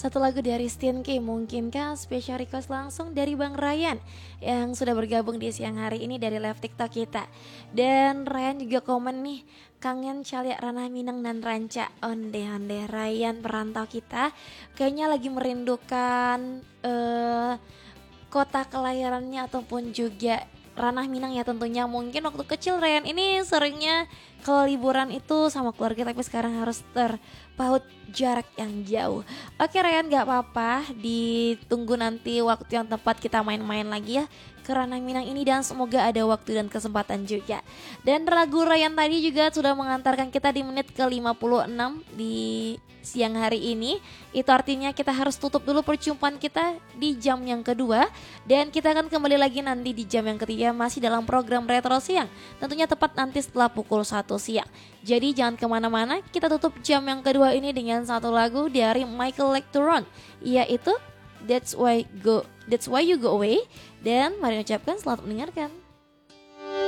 Satu lagu dari Stinky, mungkinkah special request langsung dari Bang Ryan yang sudah bergabung di siang hari ini dari live TikTok kita. Dan Ryan juga komen nih, kangen Calia Ranah Minang dan Ranca. Onde-onde Ryan perantau kita kayaknya lagi merindukan kota kelahirannya ataupun juga ranah Minang ya tentunya. Mungkin waktu kecil Ryan ini seringnya kalau liburan itu sama keluarga, tapi sekarang harus terpaut jarak yang jauh. Oke Ryan, gak apa-apa, ditunggu nanti waktu yang tepat kita main-main lagi ya ke ranah Minang ini, dan semoga ada waktu dan kesempatan juga. Dan lagu Ryan tadi juga sudah mengantarkan kita di menit ke 56 di siang hari ini. Itu artinya kita harus tutup dulu perjumpaan kita di jam yang kedua, dan kita akan kembali lagi nanti di jam yang ketiga masih dalam program Retro Siang, tentunya tepat nanti setelah pukul 1 siang. Jadi jangan kemana-mana, kita tutup jam yang kedua ini dengan satu lagu dari Michael Lecturon, yaitu That's Why You Go Away. Dan mari ucapkan selamat mendengarkan.